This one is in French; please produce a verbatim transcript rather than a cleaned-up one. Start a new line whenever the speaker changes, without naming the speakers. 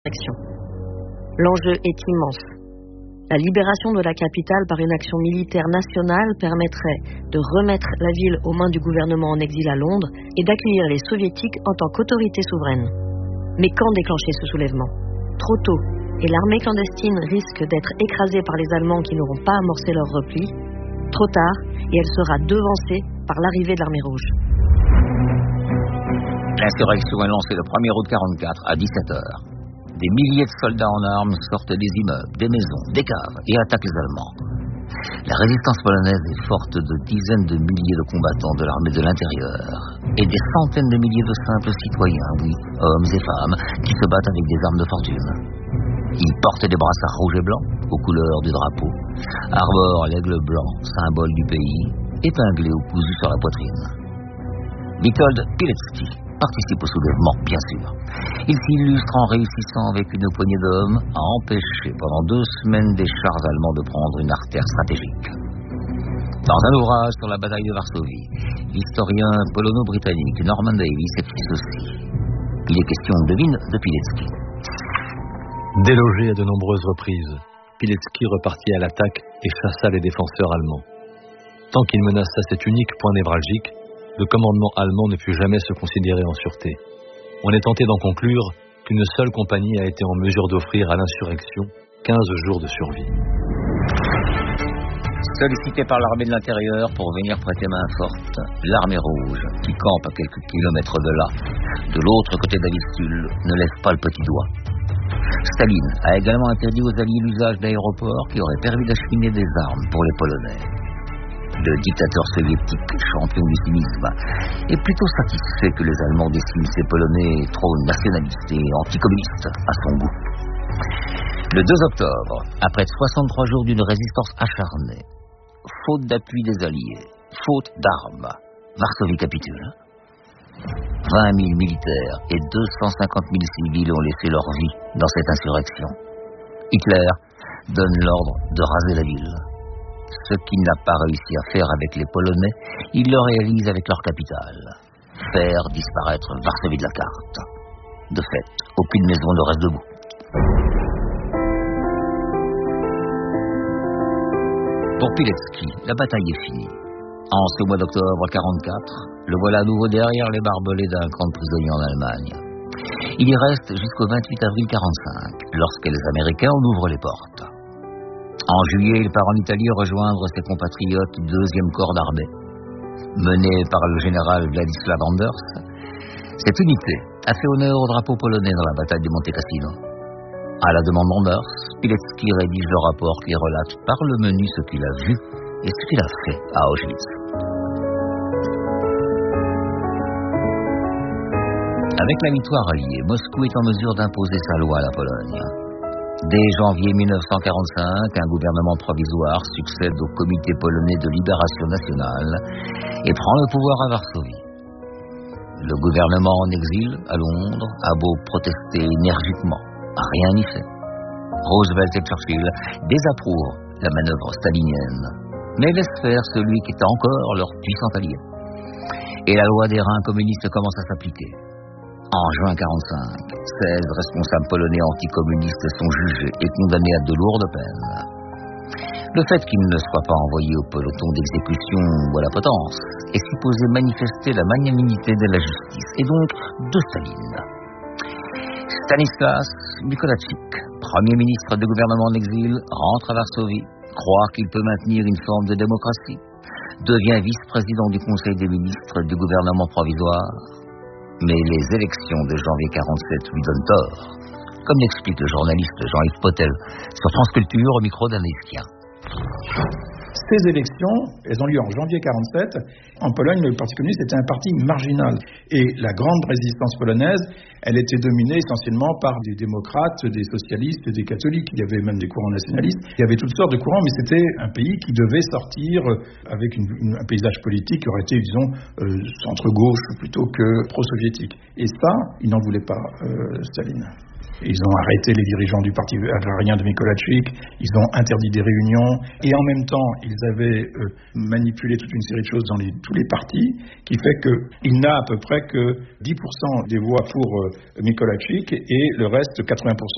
action. L'enjeu est immense. La libération de la capitale par une action militaire nationale permettrait de remettre la ville aux mains du gouvernement en exil à Londres et d'accueillir les soviétiques en tant qu'autorité souveraine. Mais quand déclencher ce soulèvement ? Trop tôt, et l'armée clandestine risque d'être écrasée par les Allemands qui n'auront pas amorcé leur repli. Trop tard, et elle sera devancée par l'arrivée de l'armée rouge.
L'insurrection est lancée le premier août quarante-quatre à dix-sept heures. Des milliers de soldats en armes sortent des immeubles, des maisons, des caves et attaquent les Allemands. La résistance polonaise est forte de dizaines de milliers de combattants de l'armée de l'intérieur et des centaines de milliers de simples citoyens, oui, hommes et femmes, qui se battent avec des armes de fortune. Ils portent des brassards rouges et blancs aux couleurs du drapeau, arborent l'aigle blanc, symbole du pays, épinglé ou cousu sur la poitrine. Witold Pilecki participe au soulèvement, bien sûr. Il s'illustre en réussissant avec une poignée d'hommes à empêcher pendant deux semaines des chars allemands de prendre une artère stratégique. Dans un ouvrage sur la bataille de Varsovie, l'historien polono-britannique Norman Davis écrit ceci. Il est question, devine, de Pilecki.
Délogé à de nombreuses reprises, Pilecki repartit à l'attaque et chassa les défenseurs allemands. Tant qu'il menaça cet unique point névralgique, le commandement allemand ne put jamais se considérer en sûreté. On est tenté d'en conclure qu'une seule compagnie a été en mesure d'offrir à l'insurrection quinze jours de survie.
Sollicité par l'armée de l'intérieur pour venir prêter main forte, l'armée rouge, qui campe à quelques kilomètres de là, de l'autre côté de la Vistule, ne lève pas le petit doigt. Staline a également interdit aux Alliés l'usage d'aéroports qui auraient permis d'acheminer des armes pour les Polonais. Le dictateur soviétique, champion du cynisme, est plutôt satisfait que les Allemands déciment ces Polonais trop nationalistes et anticommunistes à son goût. Le deux octobre, après soixante-trois jours d'une résistance acharnée, faute d'appui des Alliés, faute d'armes, Varsovie capitule. vingt mille militaires et deux cent cinquante mille civils ont laissé leur vie dans cette insurrection. Hitler donne l'ordre de raser la ville. Ce qu'il n'a pas réussi à faire avec les Polonais, il le réalise avec leur capitale. Faire disparaître Varsovie de la carte. De fait, aucune maison ne reste debout. Pour Pilecki, la bataille est finie. En ce mois d'octobre quarante-quatre, le voilà à nouveau derrière les barbelés d'un camp de prisonniers en Allemagne. Il y reste jusqu'au vingt-huit avril quarante-cinq, lorsque les Américains en ouvrent les portes. En juillet, il part en Italie rejoindre ses compatriotes du deuxième corps d'armée. Mené par le général Władysław Anders, cette unité a fait honneur au drapeau polonais dans la bataille de Monte Cassino. À la demande d'Anders, Pilecki rédige le rapport qui relate par le menu ce qu'il a vu et ce qu'il a fait à Auschwitz. Avec la victoire alliée, Moscou est en mesure d'imposer sa loi à la Pologne. Dès janvier mille neuf cent quarante-cinq, un gouvernement provisoire succède au Comité polonais de libération nationale et prend le pouvoir à Varsovie. Le gouvernement en exil à Londres a beau protester énergiquement, rien n'y fait. Roosevelt et Churchill désapprouvent la manœuvre stalinienne, mais laissent faire celui qui est encore leur puissant allié. Et la loi des reins communistes commence à s'appliquer. En juin quarante-cinq, seize responsables polonais anticommunistes sont jugés et condamnés à de lourdes peines. Le fait qu'ils ne soient pas envoyés au peloton d'exécution ou à la potence est supposé manifester la magnanimité de la justice et donc de Staline. Stanislas Mykolajczyk, premier ministre du gouvernement en exil, rentre à Varsovie, croit qu'il peut maintenir une forme de démocratie, devient vice-président du Conseil des ministres du gouvernement provisoire. Mais les élections de janvier quarante-sept lui donnent tort, comme l'explique le journaliste Jean-Yves Potel sur France Culture au micro d'Anaïs Kien.
Ces élections, elles ont lieu en janvier quarante-sept. En Pologne, le Parti communiste était un parti marginal. Et la grande résistance polonaise, elle était dominée essentiellement par des démocrates, des socialistes, des catholiques. Il y avait même des courants nationalistes. Il y avait toutes sortes de courants, mais c'était un pays qui devait sortir avec une, une, un paysage politique qui aurait été, disons, euh, centre-gauche plutôt que pro-soviétique. Et ça, ils n'en voulaient pas, euh, Staline. Ils ont arrêté les dirigeants du parti agrarien de Mykolajczyk, ils ont interdit des réunions, et en même temps, ils avaient euh, manipulé toute une série de choses dans les, tous les partis, qui fait qu'il n'a à peu près que dix pour cent des voix pour euh, Mykolajczyk, et le reste, quatre-vingts pour cent